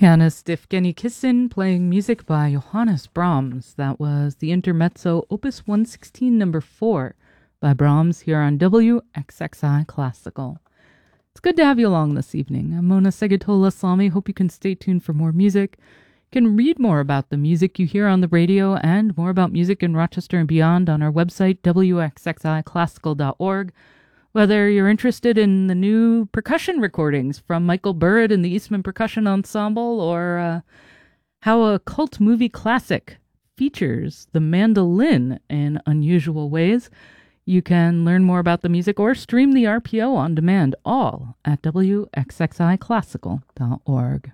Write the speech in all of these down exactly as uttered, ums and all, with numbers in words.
Pianist Evgeny Kissin playing music by Johannes Brahms. That was the Intermezzo Opus one sixteen number four by Brahms here on W X X I Classical. It's good to have you along this evening. I'm Mona Segatola-Salmi. Hope you can stay tuned for more music. You can read more about the music you hear on the radio and more about music in Rochester and beyond on our website, w x x i classical dot org. Whether you're interested in the new percussion recordings from Michael Burritt and the Eastman Percussion Ensemble, or uh, how a cult movie classic features the mandolin in unusual ways, you can learn more about the music or stream the R P O on demand, all at w x x i classical dot org.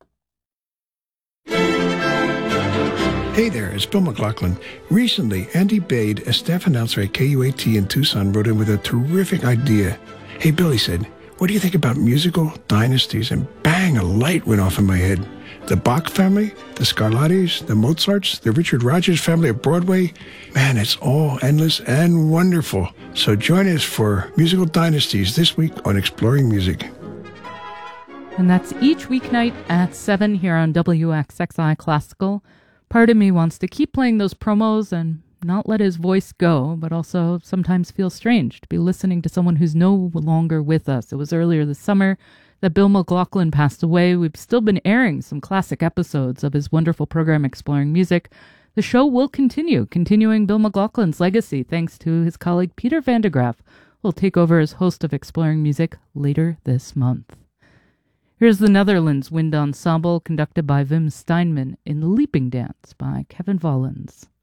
Hey there, it's Bill McLaughlin. Recently, Andy Bade, a staff announcer at K U A T in Tucson, wrote in with a terrific idea. Hey, Bill, he said, what do you think about musical dynasties? And bang, a light went off in my head. The Bach family, the Scarlattis, the Mozarts, the Richard Rodgers family of Broadway. Man, it's all endless and wonderful. So join us for Musical Dynasties this week on Exploring Music. And that's each weeknight at seven here on W X X I Classical. Part of me wants to keep playing those promos and not let his voice go, but also sometimes feels strange to be listening to someone who's no longer with us. It was earlier this summer that Bill McLaughlin passed away. We've still been airing some classic episodes of his wonderful program, Exploring Music. The show will continue, continuing Bill McLaughlin's legacy, thanks to his colleague Peter Van de Graaff, who will take over as host of Exploring Music later this month. Here's the Netherlands Wind Ensemble, conducted by Wim Steinman, in The Leaping Dance by Kevin Volens.